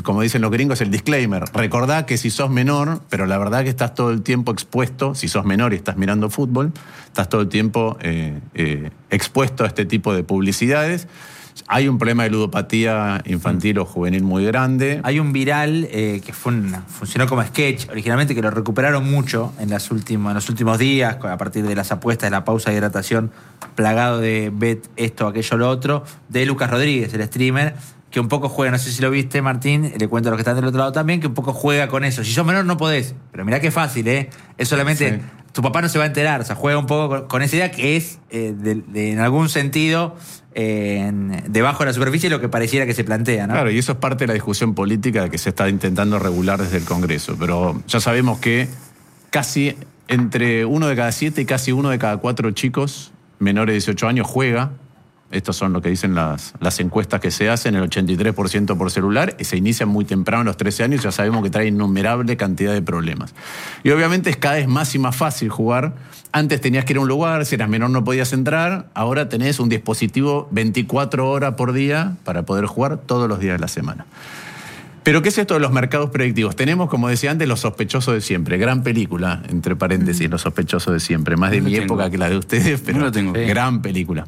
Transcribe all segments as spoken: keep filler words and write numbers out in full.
como dicen los gringos, el disclaimer. Recordá que si sos menor, pero la verdad que estás todo el tiempo expuesto, si sos menor y estás mirando fútbol, estás todo el tiempo eh, eh, expuesto a este tipo de publicidades. Hay un problema de ludopatía infantil mm. o juvenil muy grande. Hay un viral eh, que fue una, funcionó como sketch originalmente, que lo recuperaron mucho en, las últimos, en los últimos días, a partir de las apuestas, de la pausa de hidratación, plagado de bet esto, aquello, lo otro, de Lucas Rodríguez, el streamer, que un poco juega, no sé si lo viste, Martín, le cuento a los que están del otro lado también, que un poco juega con eso. Si sos menor no podés, pero mirá qué fácil, ¿eh? Es solamente... Sí. Tu papá no se va a enterar, o sea, juega un poco con, con esa idea que es, eh, de, de, en algún sentido, eh, en, debajo de la superficie lo que pareciera que se plantea, ¿no? Claro, y eso es parte de la discusión política que se está intentando regular desde el Congreso. Pero ya sabemos que casi entre uno de cada siete y casi uno de cada cuatro chicos menores de dieciocho años juega. Estos son lo que dicen las, las encuestas que se hacen, el ochenta y tres por ciento por celular, y se inician muy temprano, a los trece años, ya sabemos que trae innumerable cantidad de problemas. Y obviamente es cada vez más y más fácil jugar. Antes tenías que ir a un lugar, si eras menor no podías entrar, ahora tenés un dispositivo veinticuatro horas por día para poder jugar todos los días de la semana. Pero ¿qué es esto de los mercados predictivos? Tenemos, como decía antes, Los Sospechosos de Siempre. Gran película, entre paréntesis, mm. Los Sospechosos de Siempre. Más de no mi tengo. época que la de ustedes, pero no lo tengo. Gran película.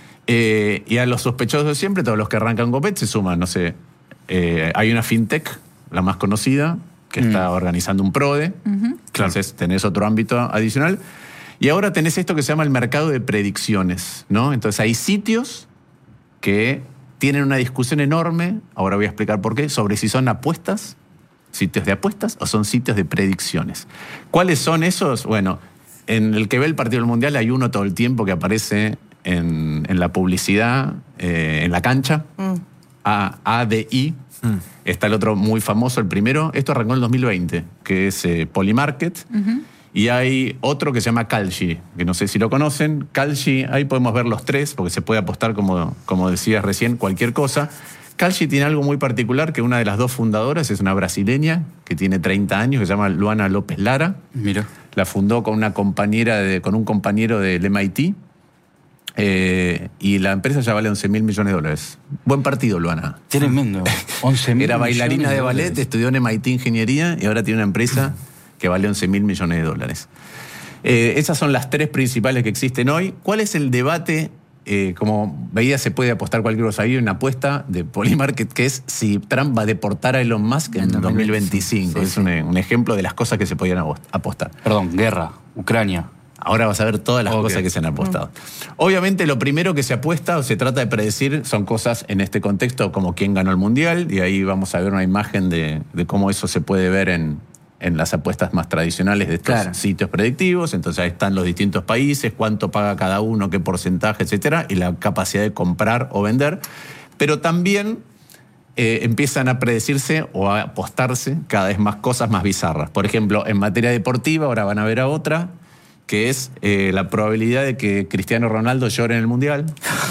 Eh, y a Los Sospechosos de Siempre, todos los que arrancan con bet se suman, no sé, eh, hay una fintech, la más conocida, que mm. está organizando un PRODE, uh-huh. Entonces tenés otro ámbito adicional, y ahora tenés esto que se llama el mercado de predicciones, ¿no? Entonces hay sitios que tienen una discusión enorme, ahora voy a explicar por qué, sobre si son apuestas, sitios de apuestas, o son sitios de predicciones. ¿Cuáles son esos? Bueno, en el que ve el partido del Mundial hay uno todo el tiempo que aparece En, en la publicidad, eh, en la cancha, mm. A, A D I. Mm. Está el otro muy famoso, el primero. Esto arrancó en el dos mil veinte, que es eh, Polymarket. Uh-huh. Y hay otro que se llama Kalshi, que no sé si lo conocen. Kalshi, ahí podemos ver los tres, porque se puede apostar, como, como decías recién, cualquier cosa. Kalshi tiene algo muy particular, que una de las dos fundadoras es una brasileña, que tiene treinta años, que se llama Luana López Lara. Mira. La fundó con, una compañera de, con un compañero del M I T. Eh, y la empresa ya vale once mil millones de dólares. Buen partido, Luana. Tremendo. once mil Era bailarina de, de ballet, dólares. Estudió en M I T Ingeniería y ahora tiene una empresa que vale once mil millones de dólares. Eh, esas son las tres principales que existen hoy. ¿Cuál es el debate? Eh, como veía, se puede apostar cualquier cosa. Hay una apuesta de Polymarket que es si Trump va a deportar a Elon Musk en dos mil veinticinco. Sí, es sí. Un, un ejemplo de las cosas que se podían apostar. Perdón, guerra, Ucrania. Ahora vas a ver todas las okay. cosas que se han apostado. Mm. Obviamente lo primero que se apuesta o se trata de predecir son cosas en este contexto como quién ganó el Mundial, y ahí vamos a ver una imagen de, de cómo eso se puede ver en, en las apuestas más tradicionales de estos claro. sitios predictivos. Entonces ahí están los distintos países, cuánto paga cada uno, qué porcentaje, etcétera, y la capacidad de comprar o vender. Pero también eh, empiezan a predecirse o a apostarse cada vez más cosas más bizarras. Por ejemplo, en materia deportiva, ahora van a ver a otra, que es eh, la probabilidad de que Cristiano Ronaldo llore en el Mundial.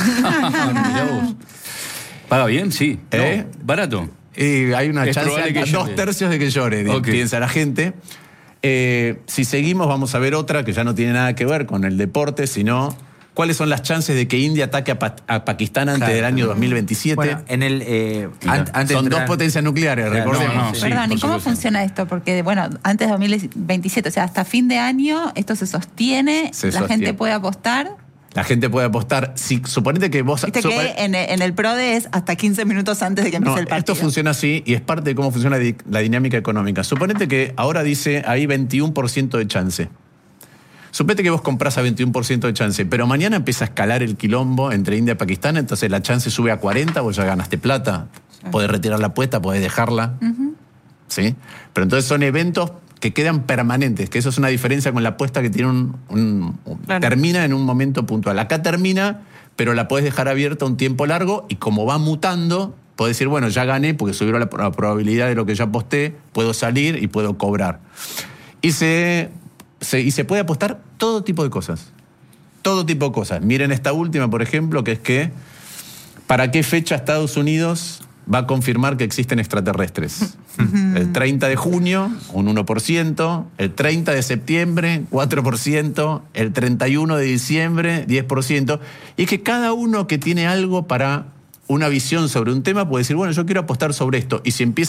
Mirá vos. ¿Paga bien? Sí. ¿Eh? No, barato. Y hay una es chance de dos llore. tercios de que llore, okay. piensa la gente. Eh, si seguimos, vamos a ver otra que ya no tiene nada que ver con el deporte, sino cuáles son las chances de que India ataque a, pa a Pakistán antes claro. del año dos mil veintisiete. Bueno, en el, eh, an antes son dos potencias nucleares, claro, recordemos. No, no, sí, Perdón, ¿y cómo supuesto. funciona esto? Porque, bueno, antes de dos mil veintisiete, o sea, hasta fin de año, esto se sostiene, se la sostiene. gente puede apostar. La gente puede apostar. Si suponete que vos... Viste que en, en el PRODE es hasta quince minutos antes de que empiece no, el partido. Esto funciona así y es parte de cómo funciona la dinámica económica. Suponete que ahora dice ahí veintiuno por ciento de chance. Suponete que vos comprás a veintiuno por ciento de chance, pero mañana empieza a escalar el quilombo entre India y Pakistán, entonces la chance sube a cuarenta, vos ya ganaste plata. Sí. Podés retirar la apuesta, podés dejarla. Uh-huh. ¿Sí? Pero entonces son eventos que quedan permanentes, que eso es una diferencia con la apuesta que tiene un, un, un claro. termina en un momento puntual. Acá termina, pero la podés dejar abierta un tiempo largo y como va mutando, podés decir, bueno, ya gané porque subió la, la probabilidad de lo que ya aposté, puedo salir y puedo cobrar. Y se... Se, y se puede apostar todo tipo de cosas. Todo tipo de cosas. Miren esta última, por ejemplo, que es que ¿para qué fecha Estados Unidos va a confirmar que existen extraterrestres? El treinta de junio, un uno por ciento. El treinta de septiembre, cuatro por ciento. El treinta y uno de diciembre, diez por ciento. Y es que cada uno que tiene algo para una visión sobre un tema puede decir, bueno, yo quiero apostar sobre esto. Y si empieza